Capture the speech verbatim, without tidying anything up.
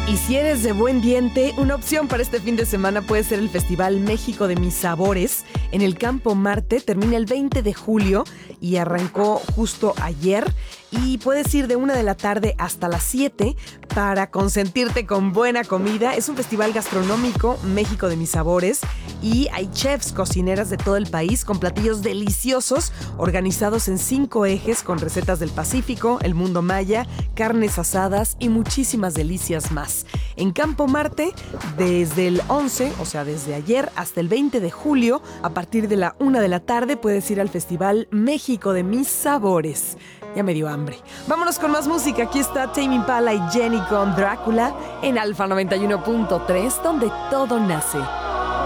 Y si eres de buen diente, una opción para este fin de semana puede ser el Festival México de Mis Sabores en el Campo Marte. Termina el veinte de julio y arrancó justo ayer. Y puedes ir de una de la tarde hasta las siete para consentirte con buena comida. Es un festival gastronómico, México de Mis Sabores, y hay chefs, cocineras de todo el país con platillos deliciosos organizados en cinco ejes con recetas del Pacífico, el mundo maya, carnes asadas y muchísimas delicias más. En Campo Marte, desde el once, o sea, desde ayer hasta el veinte de julio, a partir de la una de la tarde puedes ir al Festival México de Mis Sabores. Ya me dio hambre. Vámonos con más música. Aquí está Tame Impala y Jenny con Drácula en Alfa noventa y uno punto tres, donde todo nace.